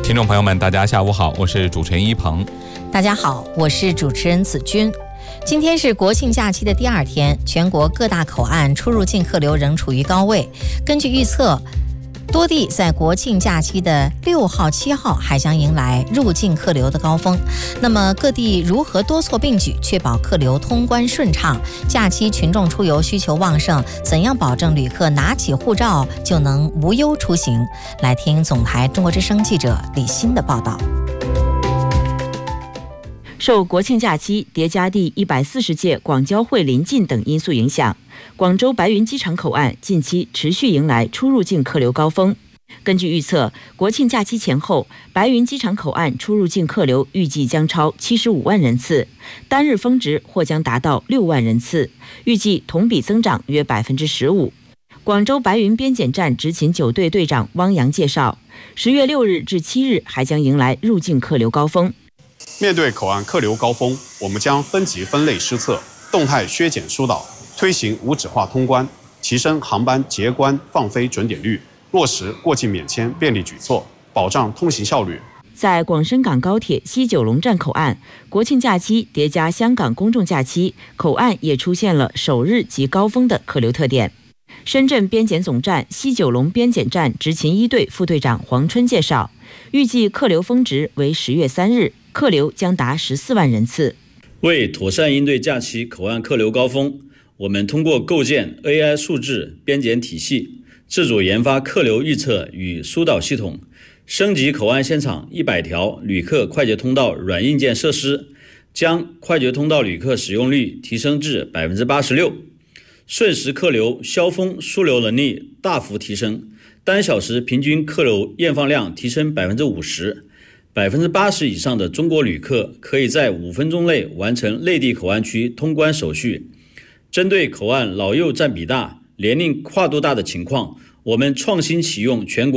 听众朋友们，大家下午好，我是主持人一鹏。 大家好，我是主持人子君。今天是国庆假期的第二天，全国各大口岸出入境客流仍处于高位。根据预测，多地在国庆假期的6号、7号还将迎来入境客流的高峰。那么各地如何多措并举，确保客流通关顺畅？假期群众出游需求旺盛，怎样保证旅客拿起护照就能无忧出行？来听总台中国之声记者李欣的报道。 受国庆假期叠加第140届广交会临近等因素影响，广州白云机场口岸近期持续迎来出入境客流高峰。根据预测，国庆假期前后，白云机场口岸出入境客流预计将超75万人次，单日峰值或将达到6万人次，预计同比增长约15%。广州白云边检站执勤9队队长汪洋介绍，10月6日至7日还将迎来入境客流高峰。 面对口岸客流高峰，我们将分级分类施策，动态削减疏导，推行无纸化通关，提升航班结关放飞准点率，落实过境免签便利举措，保障通行效率。 在广深港高铁西九龙站口岸，国庆假期叠加香港公众假期，口岸也出现了首日即高峰的客流特点。深圳边检总站西九龙边检站执勤1队副队长黄春介绍，预计客流峰值为10月3日，客流将达14万人次。 为妥善应对假期口岸客流高峰，我们通过构建 AI 数字边检体系，自主研发客流预测与疏导系统，升级口岸现场100条旅客快捷通道软硬件设施，将快捷通道旅客使用率提升至86%，瞬时客流消峰枢纽能力大幅提升，单小时平均客流验放量提升50%，80%以上的中国旅客可以在5分钟内完成内地口岸区通关手续。针对口岸老幼占比大、年龄跨度大的情况，我们创新启用全国